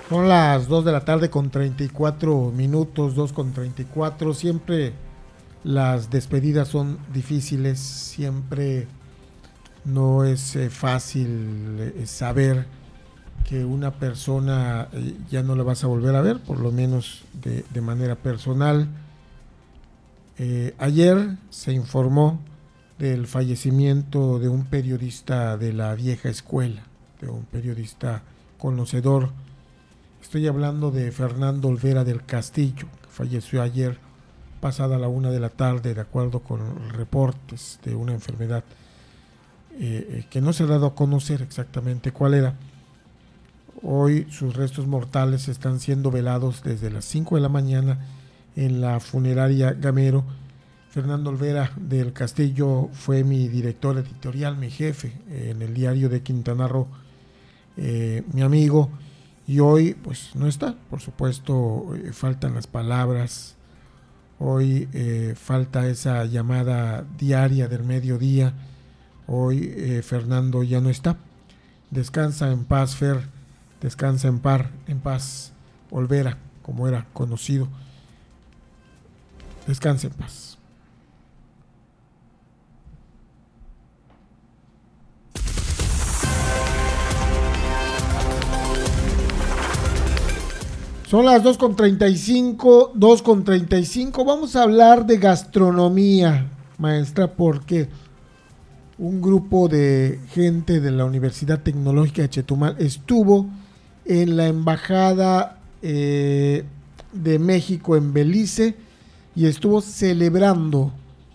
Son las 2 de la tarde con 34 minutos, 2 con 34. Siempre las despedidas son difíciles, siempre no es fácil saber que una persona ya no la vas a volver a ver, por lo menos de manera personal. Ayer se informó del fallecimiento de un periodista de la vieja escuela, de un periodista conocedor. Estoy hablando de Fernando Olvera del Castillo, que falleció ayer pasada la 1 de la tarde, de acuerdo con reportes de una enfermedad que no se ha dado a conocer exactamente cuál era. Hoy sus restos mortales están siendo velados desde las 5 de la mañana en la funeraria Gamero. Fernando Olvera del Castillo fue mi director editorial, mi jefe en el diario de Quintana Roo, mi amigo, y hoy pues no está. Por supuesto, faltan las palabras, hoy falta esa llamada diaria del mediodía. Hoy Fernando ya no está. Descansa en paz, Fer, descansa en paz, Olvera, como era conocido. Descansa en paz. Son las 2:35. Vamos a hablar de gastronomía, maestra, porque un grupo de gente de la Universidad Tecnológica de Chetumal estuvo en la Embajada de México en Belice y estuvo celebrando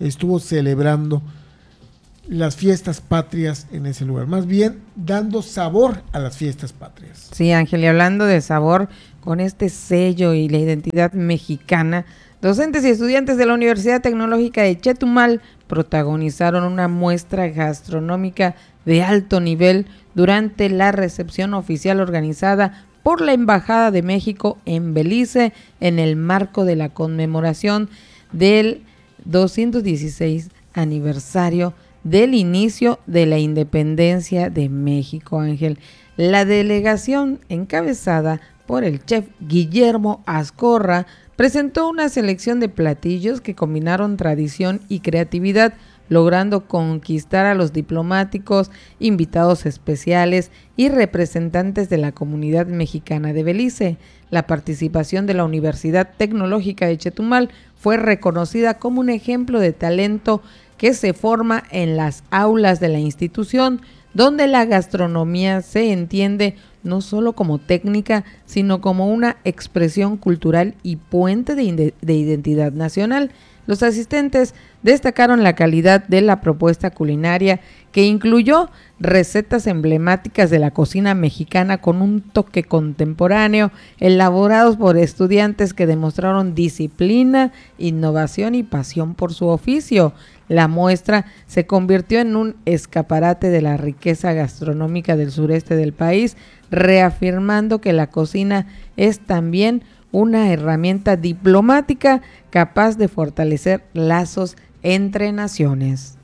las fiestas patrias en ese lugar, más bien dando sabor a las fiestas patrias. Sí, Ángel, y hablando de sabor, con este sello y la identidad mexicana, docentes y estudiantes de la Universidad Tecnológica de Chetumal protagonizaron una muestra gastronómica de alto nivel durante la recepción oficial organizada por la Embajada de México en Belice en el marco de la conmemoración del 216 aniversario del inicio de la independencia de México, Ángel. La delegación, encabezada por el chef Guillermo Azcorra, presentó una selección de platillos que combinaron tradición y creatividad, logrando conquistar a los diplomáticos, invitados especiales y representantes de la comunidad mexicana de Belice. La participación de la Universidad Tecnológica de Chetumal fue reconocida como un ejemplo de talento que se forma en las aulas de la institución, donde la gastronomía se entiende no solo como técnica, sino como una expresión cultural y puente de identidad nacional. Los asistentes destacaron la calidad de la propuesta culinaria, que incluyó recetas emblemáticas de la cocina mexicana con un toque contemporáneo, elaborados por estudiantes que demostraron disciplina, innovación y pasión por su oficio. La muestra se convirtió en un escaparate de la riqueza gastronómica del sureste del país, reafirmando que la cocina es también una herramienta diplomática capaz de fortalecer lazos entre naciones.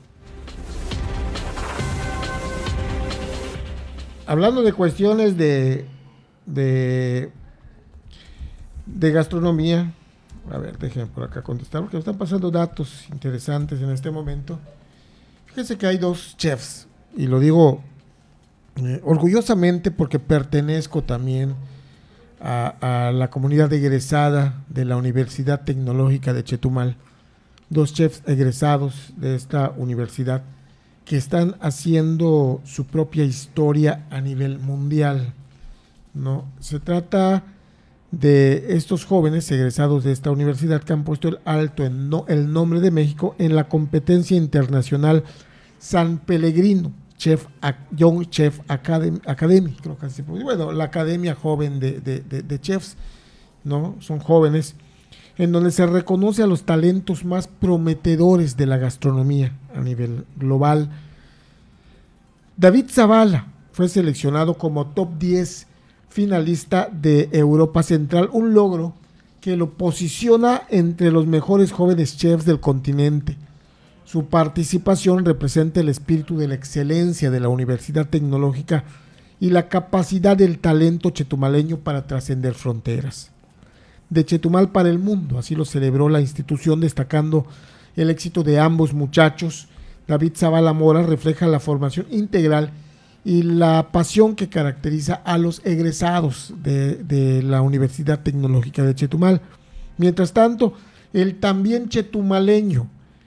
Hablando de cuestiones de gastronomía, a ver, déjenme por acá contestar, porque me están pasando datos interesantes en este momento. Fíjense que hay dos chefs, y lo digo orgullosamente porque pertenezco también a la comunidad egresada de la Universidad Tecnológica de Chetumal. Dos chefs egresados de esta universidad que están haciendo su propia historia a nivel mundial, ¿no? Se trata de estos jóvenes egresados de esta universidad que han puesto el nombre de México en la competencia internacional San Pellegrino Young Chef Academy, creo que así, bueno, la academia joven de chefs, ¿no? Son jóvenes en donde se reconoce a los talentos más prometedores de la gastronomía a nivel global. David Zavala fue seleccionado como top 10 finalista de Europa Central, un logro que lo posiciona entre los mejores jóvenes chefs del continente. Su participación representa el espíritu de la excelencia de la Universidad Tecnológica y la capacidad del talento chetumaleño para trascender fronteras. De Chetumal para el mundo, así lo celebró la institución, destacando el éxito de ambos muchachos. David Zavala Mora refleja la formación integral y la pasión que caracteriza a los egresados de la Universidad Tecnológica de Chetumal. Mientras tanto, el también chetumaleño,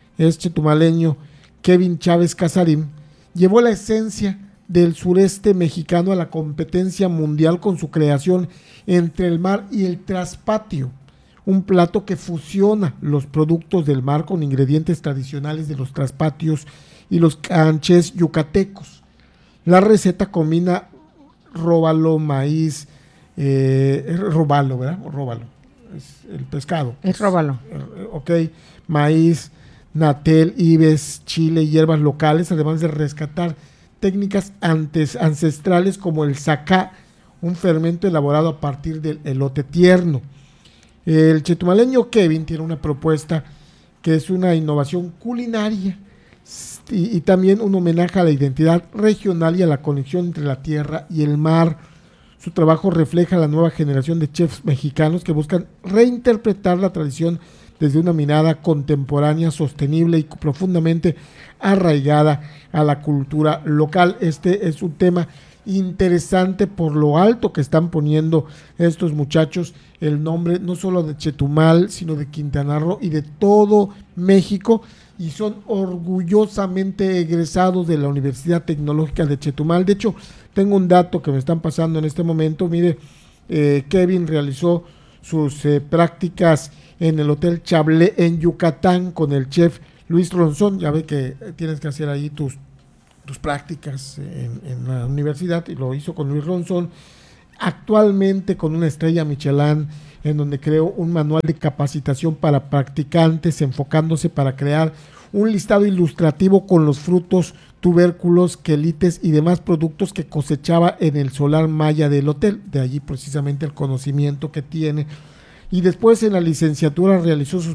Kevin Chávez Casarín, llevó la esencia del sureste mexicano a la competencia mundial con su creación Entre el mar y el traspatio, un plato que fusiona los productos del mar con ingredientes tradicionales de los traspatios y los canchés yucatecos. La receta combina róbalo, maíz, robalo, ¿verdad? Róbalo, es el pescado. Es róbalo. Ok, maíz, natel, ibes, chile y hierbas locales, además de rescatar técnicas ancestrales como el sacá, un fermento elaborado a partir del elote tierno. El chetumaleño Kevin tiene una propuesta que es una innovación culinaria y también un homenaje a la identidad regional y a la conexión entre la tierra y el mar. Su trabajo refleja la nueva generación de chefs mexicanos que buscan reinterpretar la tradición desde una mirada contemporánea, sostenible y profundamente arraigada a la cultura local. Este es un tema interesante por lo alto que están poniendo estos muchachos el nombre no solo de Chetumal, sino de Quintana Roo y de todo México, y son orgullosamente egresados de la Universidad Tecnológica de Chetumal. De hecho, tengo un dato que me están pasando en este momento. Mire, Kevin realizó sus prácticas en el Hotel Chablé en Yucatán con el chef Luis Ronzón. Ya ve que tienes que hacer ahí tus prácticas en la universidad, y lo hizo con Luis Ronzón, actualmente con una estrella Michelin, en donde creó un manual de capacitación para practicantes, enfocándose para crear un listado ilustrativo con los frutos, tubérculos, quelites y demás productos que cosechaba en el solar maya del hotel. De allí precisamente el conocimiento que tiene. Y después en la licenciatura realizó sus